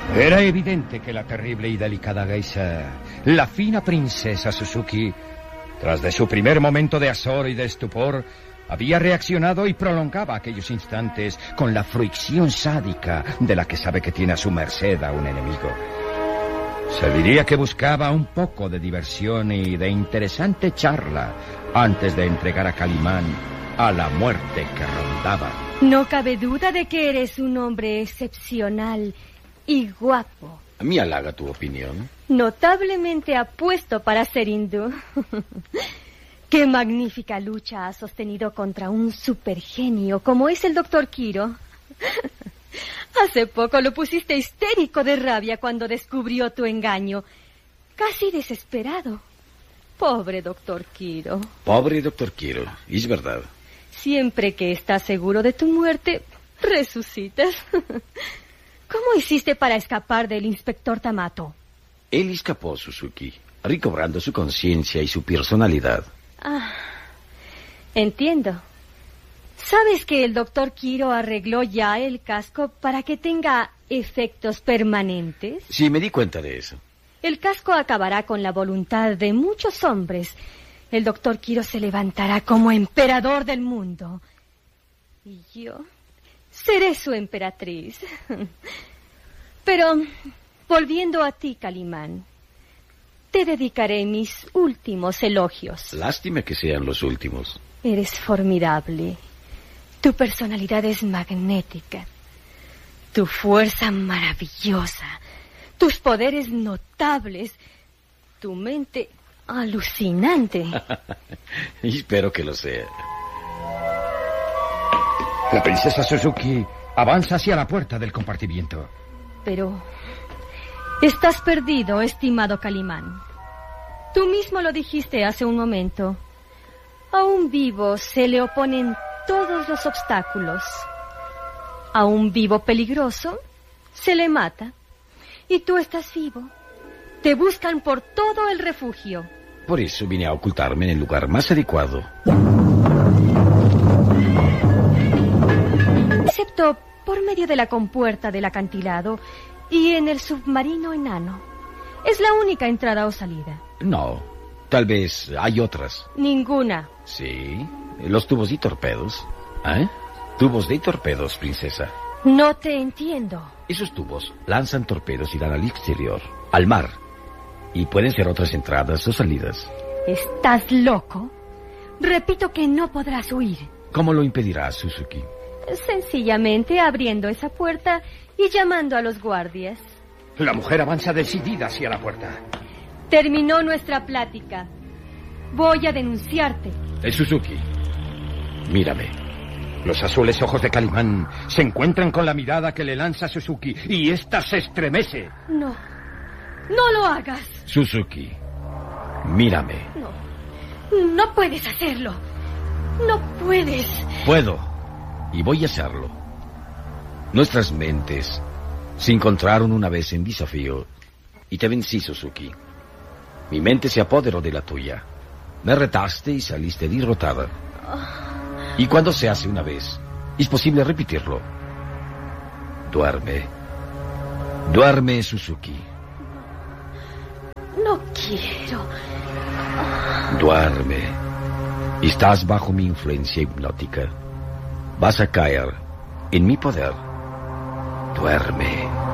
Era evidente que la terrible y delicada geisha, la fina princesa Suzuki, tras de su primer momento de azor y de estupor, había reaccionado y prolongaba aquellos instantes con la fruición sádica de la que sabe que tiene a su merced a un enemigo. Se diría que buscaba un poco de diversión y de interesante charla antes de entregar a Calimán a la muerte que rondaba. No cabe duda de que eres un hombre excepcional y guapo. A mí halaga tu opinión. Notablemente apuesto para ser hindú. Qué magnífica lucha has sostenido contra un supergenio como es el Dr. Quiro. Hace poco lo pusiste histérico de rabia cuando descubrió tu engaño. Casi desesperado. Pobre Dr. Quiro. Pobre Dr. Quiro, es verdad. Siempre que estás seguro de tu muerte, resucitas. ¿Cómo hiciste para escapar del inspector Tamato? Él escapó, Suzuki, recobrando su conciencia y su personalidad. Ah, entiendo. ¿Sabes que el Dr. Quiro arregló ya el casco para que tenga efectos permanentes? Sí, me di cuenta de eso. El casco acabará con la voluntad de muchos hombres. El Dr. Quiro se levantará como emperador del mundo. Y yo seré su emperatriz. Pero, volviendo a ti, Calimán, te dedicaré mis últimos elogios. Lástima que sean los últimos. Eres formidable. Tu personalidad es magnética. Tu fuerza maravillosa. Tus poderes notables. Tu mente alucinante. Espero que lo sea. La princesa Suzuki avanza hacia la puerta del compartimiento. Pero estás perdido, estimado Calimán. Tú mismo lo dijiste hace un momento. A un vivo se le oponen todos los obstáculos. A un vivo peligroso se le mata. Y tú estás vivo. Te buscan por todo el refugio. Por eso vine a ocultarme en el lugar más adecuado. Excepto por medio de la compuerta del acantilado y en el submarino enano. Es la única entrada o salida. No, tal vez hay otras. Ninguna. Sí, los tubos de torpedos. ¿Eh? Tubos de torpedos, princesa. No te entiendo. Esos tubos lanzan torpedos y dan al exterior, al mar. Y pueden ser otras entradas o salidas. ¿Estás loco? Repito que no podrás huir. ¿Cómo lo impedirás, Suzuki? Sencillamente abriendo esa puerta y llamando a los guardias. La mujer avanza decidida hacia la puerta. Terminó nuestra plática. Voy a denunciarte. Suzuki, mírame. Los azules ojos de Calimán se encuentran con la mirada que le lanza Suzuki y ésta se estremece. No, no lo hagas. Suzuki, mírame. No puedes hacerlo. No puedes. Puedo, y voy a hacerlo. Nuestras mentes se encontraron una vez en desafío y te vencí, Suzuki. Mi mente se apoderó de la tuya. Me retaste y saliste derrotada. Y cuando se hace una vez, es posible repetirlo. Duerme. Duerme, Suzuki. No quiero. Duerme. Estás bajo mi influencia hipnótica. Vas a caer en mi poder. Duerme.